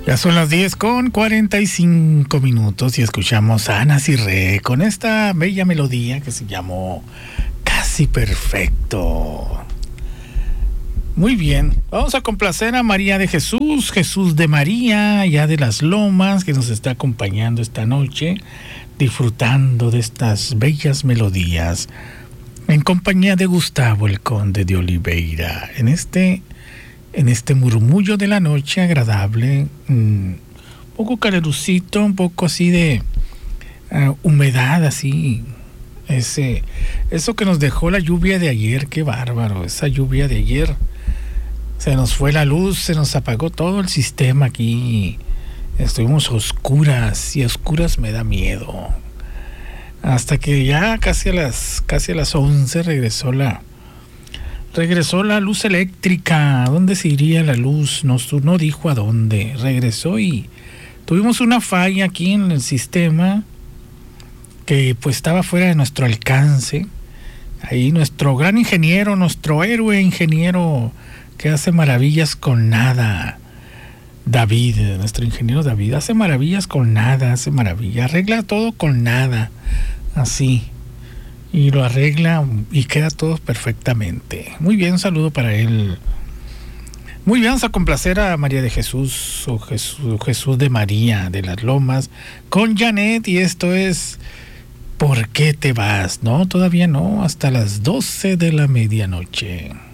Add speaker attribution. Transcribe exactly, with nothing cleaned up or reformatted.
Speaker 1: Ya son las diez con cuarenta y cinco minutos y escuchamos a Ana Cirré con esta bella melodía que se llamó Casi Perfecto. Muy bien, vamos a complacer a María de Jesús, Jesús de María, allá de las Lomas, que nos está acompañando esta noche, disfrutando de estas bellas melodías, en compañía de Gustavo el Conde de Oliveira, en este... en este murmullo de la noche agradable, un poco caluroso, un poco así de uh, humedad, así, ese, eso que nos dejó la lluvia de ayer, qué bárbaro, esa lluvia de ayer, se nos fue la luz, se nos apagó todo el sistema aquí, estuvimos a oscuras, y a oscuras me da miedo, hasta que ya casi a las, casi a las once regresó la... Regresó la luz eléctrica. ¿A dónde se iría la luz? No, no dijo a dónde. Regresó y tuvimos una falla aquí en el sistema que pues estaba fuera de nuestro alcance. Ahí nuestro gran ingeniero, nuestro héroe ingeniero que hace maravillas con nada, David, nuestro ingeniero David, hace maravillas con nada, hace maravillas, arregla todo con nada, así. Y lo arregla y queda todo perfectamente. Muy bien, un saludo para él. Muy bien, vamos a complacer a María de Jesús o Jesús, Jesús de María de las Lomas con Janet, y esto es ¿Por qué te vas? No, todavía no, hasta las doce de la medianoche.